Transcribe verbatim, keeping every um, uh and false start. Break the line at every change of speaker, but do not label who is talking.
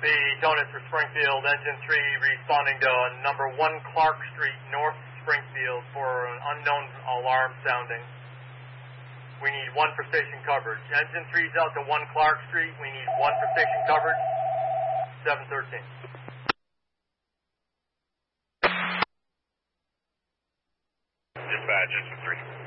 The Donut for Springfield, engine three responding to number one Clark Street, North Springfield for an unknown alarm sounding. We need one for station coverage. Engine three's out to one Clark Street. We need one for station coverage. seven thirteen.
Dispatch, engine three.